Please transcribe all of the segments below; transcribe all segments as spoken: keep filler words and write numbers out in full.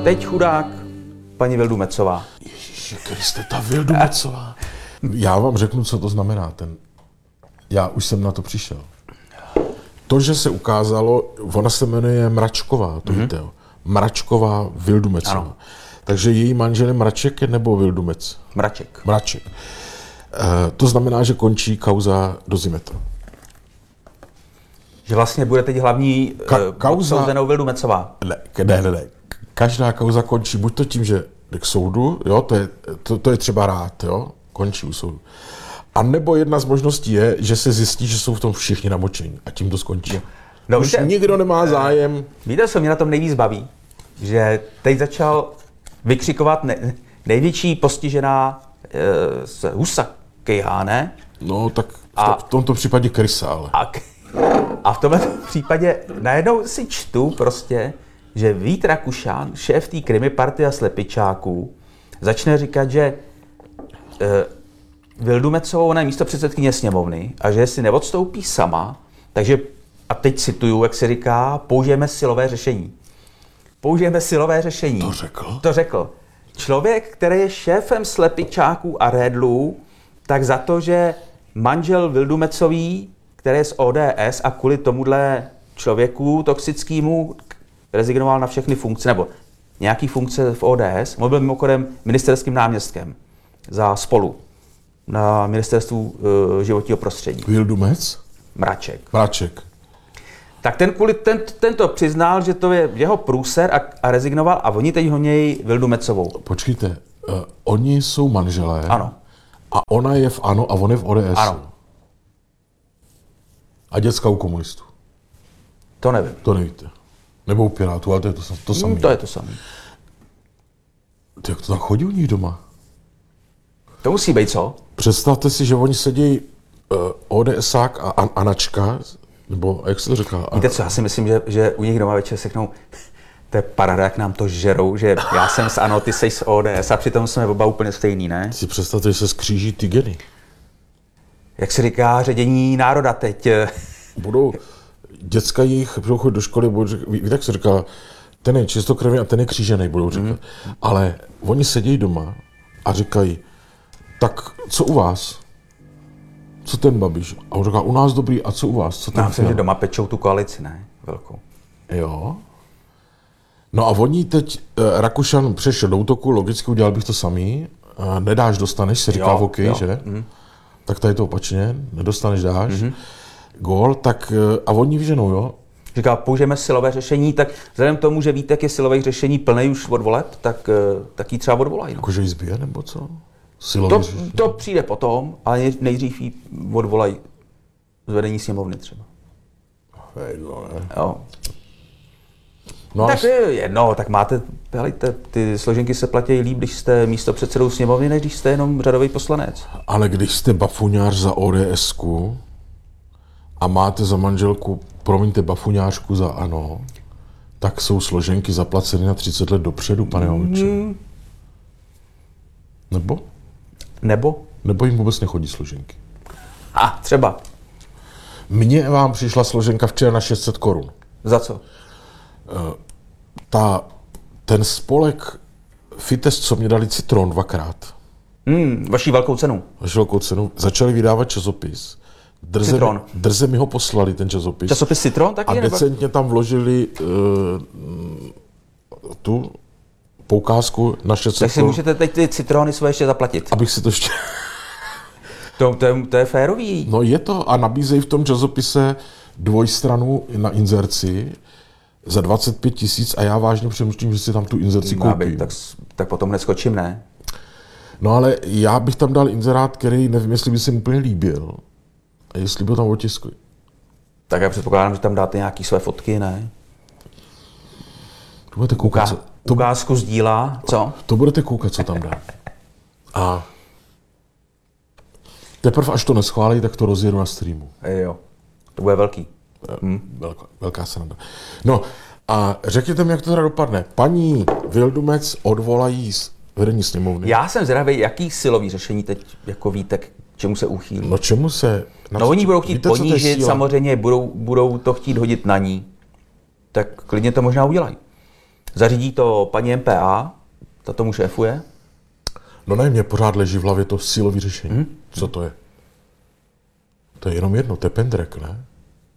teď chudák paní Vildumecová. Ježiši Kriste, ta Vildumecová. Já vám řeknu, co to znamená. Ten... Já už jsem na to přišel. To, že se ukázalo, ona se jmenuje Mračková, to mm-hmm. víte, jo. Mračková Vildumecová. Ano. Takže její manžel je Mraček nebo Vildumec? Mraček. Mraček. E, to znamená, že končí kauza Dozimetr. Že vlastně bude teď hlavní Ka- kauza... odsouzenou Vildumecová. Ne, ne, ne, ne. Každá kauza končí buď to tím, že jde k soudu, jo, to je, to, to je třeba rád, jo, končí u soudu. A nebo jedna z možností je, že se zjistí, že jsou v tom všichni namočení a tím to skončí. No, už víte, nikdo nemá zájem. Víte, co mě na tom nejvíc baví? Že teď začal vykřikovat ne, největší postižená e, z Husa Kejhá, ne? No, tak v, to, v tomto případě Krysa, ale. A, a v tomto případě najednou si čtu prostě, že Vít Rakušan, šéf té krimiparty a slepičáků, začne říkat, že e, Vildumecovou, ona je místopředsedkyně sněmovny a že jestli neodstoupí sama, takže, a teď cituju, jak se říká, použijeme silové řešení. Použijeme silové řešení. To řekl? To řekl. Člověk, který je šéfem slepičáků a rédlů, tak za to, že manžel Vildumecový, který je z O D S a kvůli tomuhle člověku toxickému rezignoval na všechny funkce, nebo nějaký funkce v O D S, on byl mimochodem ministerským náměstkem za Spolu na ministerstvu uh, životního prostředí. Vildumec? Mraček. Mraček. Tak ten kvůli ten, tento přiznal, že to je jeho průser a, a rezignoval a oni teď honějí Vildumecovou. Počkejte, uh, oni jsou manželé. Ano. A ona je v ANO a on je v O D S. Ano. A děcka u komunistů. To nevím. To nevíte. Nebo u Pirátů, ale to je to, to samé. Mm, to je to samé. Jak to tak chodí u nich doma? To musí být co? Představte si, že oni sedí uh, ODSák a An- Anačka, nebo jak se to říká? Víte co, já si myslím, že, že u nich doma večer seknou, to je paráda, jak nám to žerou, že já jsem z ANO, ty jsi z O D S a přitom jsme oba úplně stejný, ne? Si představte, že se skříží ty geny. Jak se říká, ředění národa teď. Budou, děcka jich budou chodit do školy, budou říkat, víte, jak se říká, ten je čistokrevný a ten je křížený, budou říkat. Mm. Ale oni sedí doma a říkají, tak co u vás? Co ten Babiš? A on říká, u nás dobrý, a co u vás? Co ten Já myslím, že doma pečou tu koalici, ne? Velkou. Jo. No a oni teď, eh, Rakušan přešel do útoku, logicky udělal bych to samý. Eh, nedáš, dostaneš, se říká jo, v hokeji, jo. že? Mm. Tak tady to opačně, nedostaneš, dáš. Mm-hmm. Gól, tak eh, a oni vyženou, jo? Říká, použijeme silové řešení, tak vzhledem k tomu, že Vítek je silových řešení plný už od voleb, tak, tak jí třeba odvolají. No. Jakože jí zbije, nebo co? Silové To, řešení? to přijde potom, ale nejdřív jí odvolají zvedení sněmovny třeba. Hej, no, ne. Jo. No, Tak je jedno, tak máte, helejte, ty složenky se platí líp, když jste místopředsedou sněmovny, než když jste jenom řadový poslanec. ale když jste bafuňář za ODSku a máte za manželku, promiňte, bafuňářku za ANO, tak jsou složenky zaplaceny na třicet let dopředu, pane Holče. Mm. Nebo? Nebo? Nebo jim vůbec nechodí složenky. A třeba. Mně vám přišla složenka včera na šest set korun. Za co? Ta, ten spolek Fites, co mě dali Citron dvakrát, Hmm, vaší velkou cenu. vaši velkou cenu, začali vydávat časopis. Drze, Citron. drze mi ho poslali, ten časopis. Časopis Citron taky? A nebo? decentně tam vložili uh, tu poukázku na šest set Tak si korun, můžete teď ty citrony svoje ještě zaplatit. abych si to ještě... To, to, je, to je férový. No je to a nabízejí v tom časopise dvojstranu na inzerci za dvacet pět tisíc a já vážně přemýšlím, že si tam tu inzerci Má koupím. být, tak, tak potom neskočím, ne? No ale já bych tam dal inzerát, který nevím, jestli by se mi úplně líbil. A jestli by tam otiskli. Tak já předpokládám, že tam dáte nějaký své fotky, ne? To budete koukat, co, Uká, to, ukázku z díla, co? to budete koukat, co tam dá. A teprve až to neschválí, tak to rozjedu na streamu. Jo, to bude velký. Hm. Velká, velká sranda. No a řekněte mi, jak to teda dopadne. Paní Vildumec odvolají z vedení sněmovny. Já jsem zvědavý, jaký silový řešení teď jako Vítek, čemu se uchýlí. No čemu se... Na No co, oni budou chtít víte, co to je ponížit, síla? samozřejmě budou, budou to chtít hodit na ní. Tak klidně to možná udělají. Zařídí to paní M P A, ta tomu šéfuje. No ne, mě pořád leží v hlavě to sílový řešení. Hmm? Co to je? To je jenom jedno, to je pendrek, ne?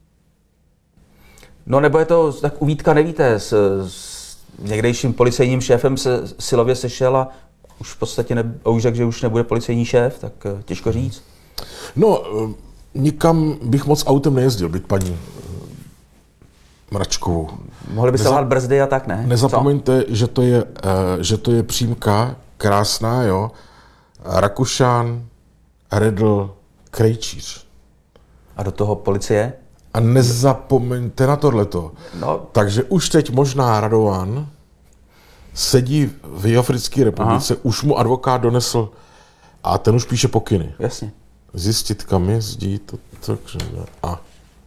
No nebo je to, tak u Vítka nevíte, s, s někdejším policejním šéfem se silově sešel a už v podstatě ne, už řekl, že už nebude policejní šéf, tak těžko říct. No, nikam bych moc autem nejezdil, byť paní Mračkovou. Mohli by se lhát brzdy a tak, ne? Nezapomeňte, že to, je, že to je přímka, krásná, jo. Rakušan, Redl, Krejčíř. A do toho policie? A nezapomeňte na tohleto. No. Takže už teď možná Radovan sedí v Jihoafrické republice, aha, už mu advokát donesl a ten už píše pokyny. Jasně. Zjistit, kam jezdí, to, to, a.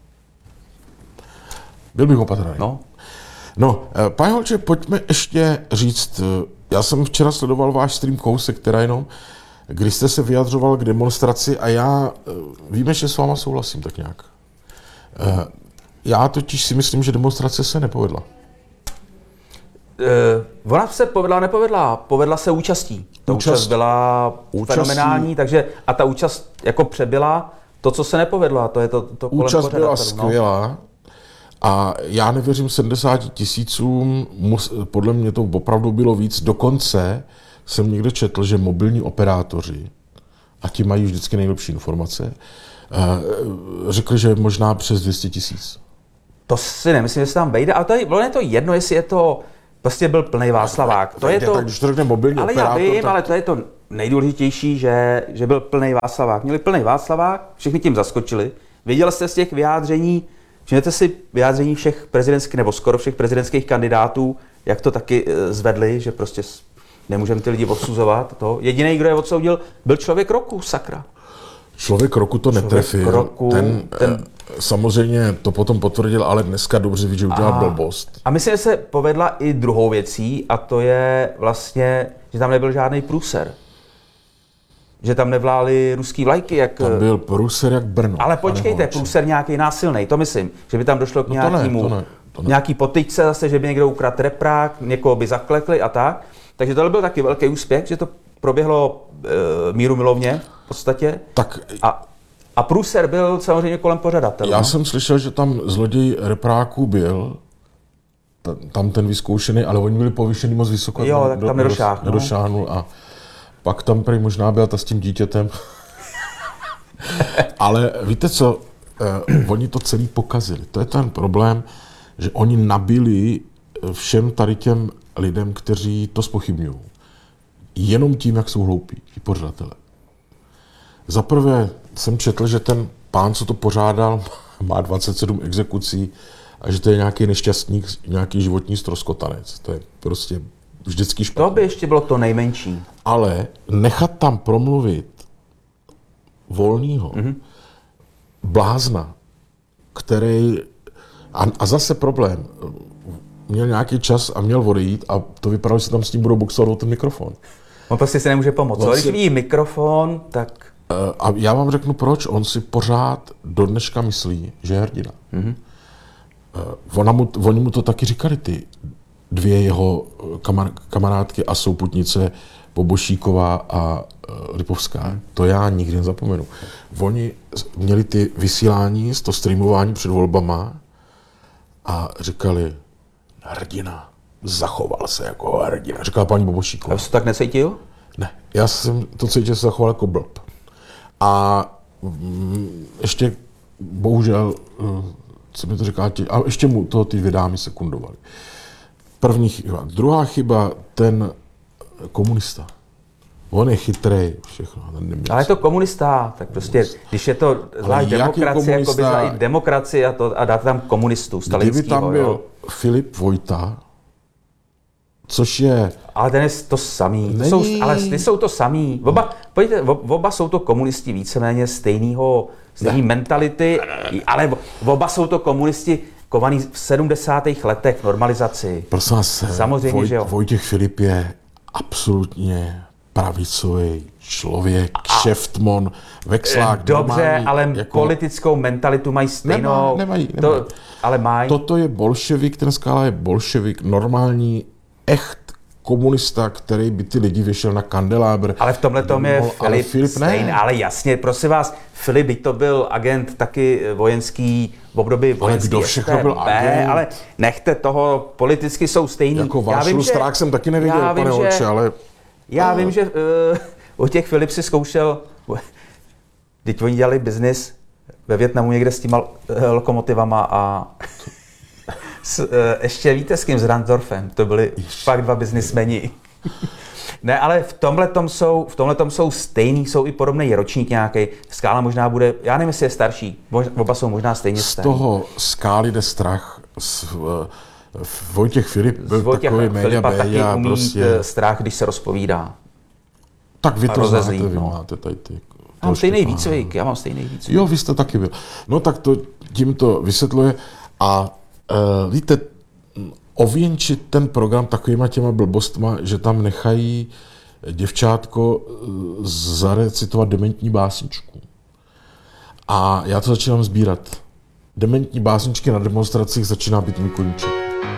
Byl bych opatrný. No. No, pane Holče, pojďme ještě říct, já jsem včera sledoval váš stream kousek, která jenom, kdy jste se vyjadřoval k demonstraci a já, víme, že s váma souhlasím tak nějak. Já totiž si myslím, že demonstrace se nepovedla. Uh, ona se povedla, nepovedla, povedla se účastí. Ta účast, účast byla účastí. Fenomenální, takže a ta účast jako přebyla to, co se nepovedlo, a to je to, to kolem účast byla no. skvělá a já nevěřím sedmdesáti tisícům, podle mě to opravdu bylo víc, dokonce jsem někde četl, že mobilní operátoři, a ti mají vždycky nejlepší informace, řekli, že možná přes dvě stě tisíc. To si nemyslím, že se tam vejde, ale to je, je to jedno, jestli je to, prostě byl plný Václavák. To je to, tak když to řekne mobilní ale operátor, já vím, tak... ale to je to nejdůležitější, že, že byl plný Václavák. Měli plný Václavák, všichni tím zaskočili. Viděl jste z těch vyjádření, všimněte si vyjádření všech prezidentských, nebo skoro všech prezidentských kandidátů, jak to taky zvedli, že prostě nemůžeme ty lidi odsuzovat. To. Jediný, kdo je odsoudil, byl člověk roku, sakra. Člověk roku to člověk netrefil. Roku, ten, ten... Samozřejmě to potom potvrdil, ale dneska dobře ví, že udělal blbost. A myslím, že se povedla i druhou věcí, a to je vlastně, že tam nebyl žádný průser. Že tam nevlály ruský vlajky, jak... Tam byl průser jak Brno. Ale počkejte, průser nějaký násilný, to myslím. Že by tam došlo k no nějakému... To ne, to ne, to ne. Nějaký potyčce zase, že by někdo ukradl reprák, někoho by zaklekli a tak. Takže tohle byl taky velký úspěch, že to proběhlo e, míru milovně v podstatě. Tak... A, a průser byl samozřejmě kolem pořadatelů. Já no? jsem slyšel, že tam zloděj repráků byl, tam ten vyzkoušený, ale oni byli povyšený moc vysoko. Jo, tak tam nedošáhnul. nedošáhnul a pak tam prý možná byla ta s tím dítětem. Ale víte co, eh, oni to celý pokazili. To je ten problém, že oni nabili všem tady těm lidem, kteří to zpochybňují. Jenom tím, jak jsou hloupí, ti pořadatelé. Za prvé jsem četl, že ten pán, co to pořádal, má dvacet sedm exekucí a že to je nějaký nešťastník, nějaký životní ztroskotanec. To je prostě vždycky špatné. To by ještě bylo to nejmenší. Ale nechat tam promluvit Volnýho, mm-hmm. blázna, který... A, a zase problém. Měl nějaký čas a měl odejít a to vypadalo, že se tam s tím budou boxovat o ten mikrofon. On prostě si nemůže pomoct. Když si... vidí mikrofon, tak... A já vám řeknu proč. On si pořád do dneška myslí, že je hrdina. Mm-hmm. Ona mu, oni mu to taky říkali, ty dvě jeho kamar, kamarádky a souputnice, Bobošíková a Lipovská. Mm. To já nikdy nezapomenu. Oni měli ty vysílání, to streamování před volbama a říkali, hrdina, zachoval se jako hrdina. Říkala paní Bobošíková. A jsi to tak necítil? Ne, já jsem to cítil, se zachoval jako blb. A mm, ještě, bohužel, co mi to říká, a ještě mu toho ty vydámy sekundovali. První chyba. Druhá chyba, ten komunista. On je chytrej, všechno. Ale je to komunista, tak prostě, když je to zvlášť demokracie, jako by zvlášť demokracie a, to, a dáte tam komunistů, stalinskýho. Kdyby tam byl jo. Filip Vojta, což je... Ale ten je to samý. To jsou, ale ty jsou to samý. Oba, pojďte, oba jsou to komunisti víceméně stejného, stejné mentality, ale oba jsou to komunisti kovaný v sedmdesátých letech normalizaci. Prosím vás, samozřejmě, Voj, že jo. Vojtěch Filip je absolutně pravicový člověk, kšeftmon, vexlák. Dobře, normální, ale jako... politickou mentalitu mají stejnou. Nemá, nemají, nemají. To, ale mají. Toto je bolševik, ten Skála je bolševik, normální echt komunista, který by ty lidi vyšel na kandelábr. Ale v tomhle tom je mohl, Filip, Filip stejný, ale jasně, prosím vás, Filip, byť to byl agent taky vojenský, v období vojenský kdo všechno byl S T B, agent? ale nechte toho, politicky jsou stejný. Jako Václav Strák jsem taky neviděl, já vím, pane že, Holče, ale... Já vím, že uh, o těch Filip si zkoušel, teď oni dělali biznis ve Vietnamu někde s těma lokomotivama a s, uh, ještě víte s kým, s Ransdorfem, to byli Jež. fakt dva biznismeni. Ne, ale v tomhletom jsou, v tomhletom jsou stejný, jsou i podobný ročník nějaký. Skála možná bude, já nevím, jestli je starší, oba jsou možná stejně Z starý. toho Skály jde strach, z, uh, Vojtěch Filip byl Vojtěch takový média taky umí prostě... strach, když se rozpovídá. Tak vy to rozezlí, znáte, vy no. máte tady ty... Já mám stejný výcvik, já mám stejný výcvik. Jo, vy jste taky byl. No tak to tím to vysvětluje a uh, víte, ověnčit ten program takovýma těma blbostma, že tam nechají děvčátko uh, zarecitovat dementní básničku. A já to začínám sbírat. Dementní básničky na demonstracích začíná být můj koníček.